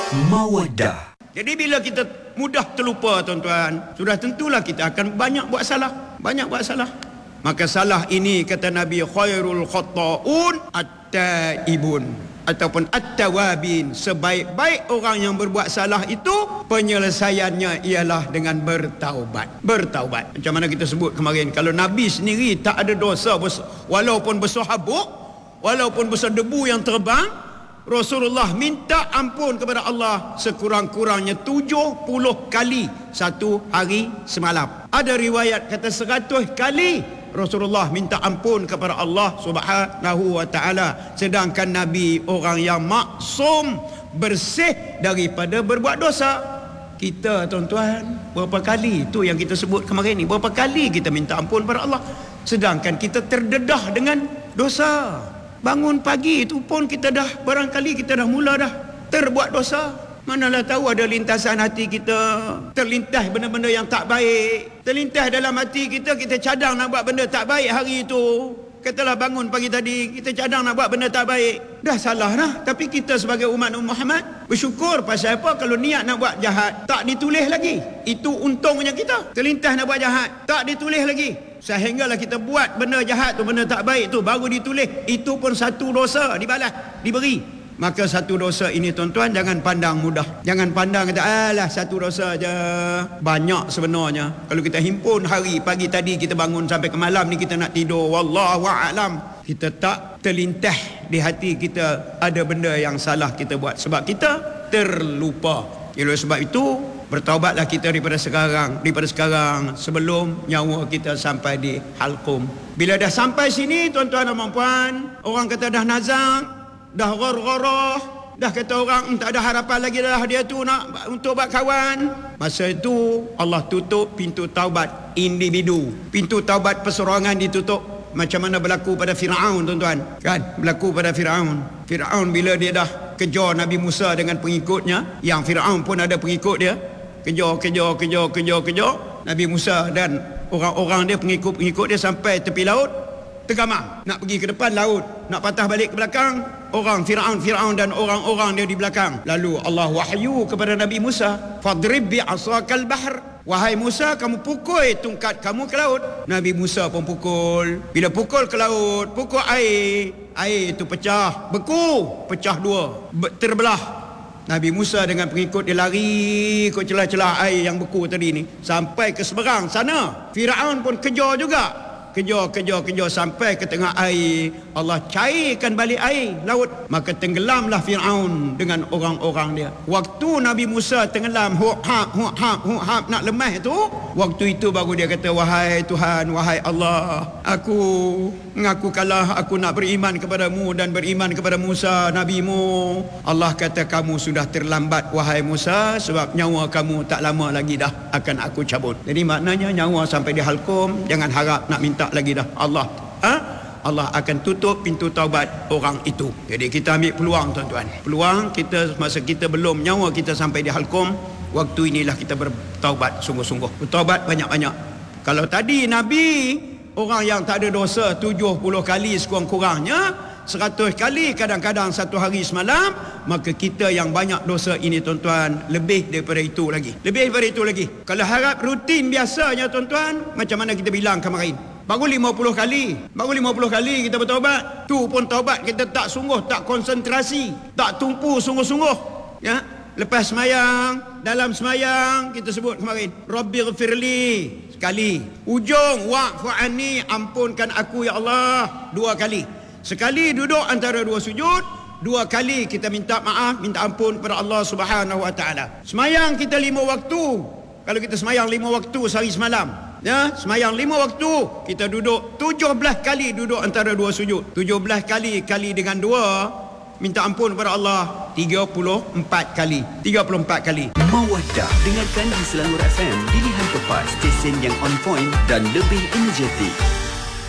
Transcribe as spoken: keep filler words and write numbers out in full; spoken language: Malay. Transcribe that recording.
Mawaddah. Jadi bila kita mudah terlupa tuan-tuan, sudah tentulah kita akan banyak buat salah. Banyak buat salah. Maka salah ini kata Nabi, khairul khata'un at-taibun ataupun at-tawabin. Sebaik-baik orang yang berbuat salah itu penyelesaiannya ialah dengan bertaubat. Bertaubat. Macam mana kita sebut kemarin, kalau Nabi sendiri tak ada dosa, walaupun besar habuk, walaupun besar debu yang terbang, Rasulullah minta ampun kepada Allah sekurang-kurangnya tujuh puluh kali satu hari semalam. Ada riwayat kata seratus kali Rasulullah minta ampun kepada Allah Subhanahu wa taala, sedangkan Nabi orang yang maksum, bersih daripada berbuat dosa. Kita tuan-tuan, berapa kali tu yang kita sebut kemarin ni, berapa kali kita minta ampun kepada Allah sedangkan kita terdedah dengan dosa. Bangun pagi itu pun kita dah, barangkali kita dah mula dah terbuat dosa. Manalah tahu ada lintasan hati kita, terlintas benda-benda yang tak baik. Terlintas dalam hati kita, kita cadang nak buat benda tak baik hari itu. Katalah bangun pagi tadi, kita cadang nak buat benda tak baik. Dah salah dah. Tapi kita sebagai umat Muhammad bersyukur pasal apa? Kalau niat nak buat jahat, tak ditulis lagi. Itu untungnya kita. Terlintas nak buat jahat, tak ditulis lagi. Sehinggalah kita buat benda jahat tu, benda tak baik tu, baru ditulis. Itu pun satu dosa dibalas, diberi. Maka satu dosa ini tuan-tuan jangan pandang mudah. Jangan pandang kata alah satu dosa aja. Banyak sebenarnya. Kalau kita himpun hari pagi tadi kita bangun sampai ke malam ni kita nak tidur, wallahu a'lam, kita tak terlintas di hati kita ada benda yang salah kita buat sebab kita terlupa. Oleh sebab itu bertaubatlah kita daripada sekarang, daripada sekarang sebelum nyawa kita sampai di halqum. Bila dah sampai sini tuan-tuan dan puan, orang kata dah nazak, dah ghargharah, dah kata orang tak ada harapan lagi dah dia tu nak untuk buat kawan. Masa itu Allah tutup pintu taubat individu. Pintu taubat perseorangan ditutup. Macam mana berlaku pada Firaun tuan-tuan, kan? Berlaku pada Firaun. Firaun bila dia dah kejar Nabi Musa dengan pengikutnya, yang Firaun pun ada pengikut dia, kejar kejar kejar kejar kejar Nabi Musa dan orang-orang dia, pengikut-pengikut dia sampai tepi laut, tergamam nak pergi ke depan laut, nak patah balik ke belakang, orang Firaun Firaun dan orang-orang dia di belakang. Lalu Allah wahyu kepada Nabi Musa, fadrib bi asakal bahr, wahai Musa, kamu pukul tungkat kamu ke laut. Nabi Musa pun pukul. Bila pukul ke laut, pukul air, air itu pecah, beku, pecah dua, terbelah. Nabi Musa dengan pengikut dia lari ke celah-celah air yang beku tadi ni sampai ke seberang sana. Firaun pun kejar juga, kejar kejar kejar sampai ke tengah air. Allah cairkan balik air laut, maka tenggelamlah Firaun dengan orang-orang dia. Waktu Nabi Musa tenggelam, hu-hab hu-hab hu-hab nak lemah tu, waktu itu baru dia kata, wahai Tuhan, wahai Allah, aku mengaku kalah, aku nak beriman kepadamu dan beriman kepada Musa nabimu. Allah kata, kamu sudah terlambat wahai Musa, sebab nyawa kamu tak lama lagi dah akan aku cabut. Jadi maknanya nyawa sampai di halqum, jangan harap nak minta lagi dah. Allah ha? Allah akan tutup pintu taubat orang itu. Jadi kita ambil peluang tuan-tuan. Peluang kita masa kita belum, nyawa kita sampai di halqum, waktu inilah kita bertaubat sungguh-sungguh. Bertaubat banyak-banyak. Kalau tadi Nabi orang yang tak ada dosa tujuh puluh kali sekurang-kurangnya, seratus kali kadang-kadang satu hari semalam, maka kita yang banyak dosa ini tuan-tuan, lebih daripada itu lagi. Lebih daripada itu lagi. Kalau harap rutin biasanya tuan-tuan, macam mana kita bilang kemarin, baru lima puluh kali, baru lima puluh kali kita bertaubat. Tu pun taubat kita tak sungguh, tak konsentrasi, tak tumpu sungguh-sungguh. Ya, lepas semayang, dalam semayang kita sebut kemarin, Rabbighfirli sekali, ujung wa'fu anni, ampunkan aku ya Allah, dua kali. Sekali duduk antara dua sujud, dua kali kita minta maaf, minta ampun kepada Allah Subhanahu wa taala. Semayang kita lima waktu. Kalau kita semayang lima waktu sehari semalam, ya, semayang lima waktu, kita duduk tujuh belas kali duduk antara dua sujud. tujuh belas kali kali dengan dua, minta ampun kepada Allah tiga puluh empat kali. tiga puluh empat kali. Mawaddah, dengarkan di Selangor F M, pilihan tepat, stesen yang on point dan lebih energetik.